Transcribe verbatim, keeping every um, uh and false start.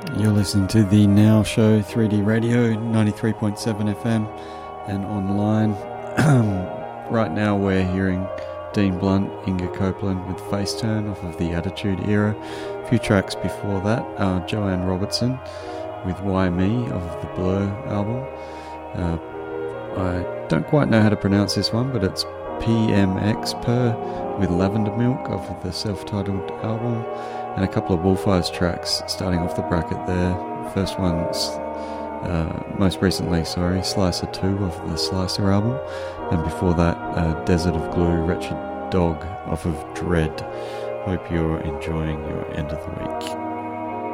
You're listening to the Now Show three D Radio, ninety-three point seven F M and online. Right now we're hearing Dean Blunt, Inga Copeland with Face Turn off of the Attitude Era. A few tracks before that, uh, Joanne Robertson with Why Me off of the Blur album. Uh, I don't quite know how to pronounce this one, but it's P M X Per with Lavender Milk off of the self-titled album. And a couple of Wolfeyes tracks starting off the bracket there. First one's uh, most recently, sorry, Slicer two off of the Slicer album. And before that, uh, Desert of Glue, Wretched Dog off of Dread. Hope you're enjoying your end of the week.